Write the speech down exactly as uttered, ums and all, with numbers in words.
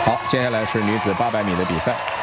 好，接下来是女子八百米的比赛。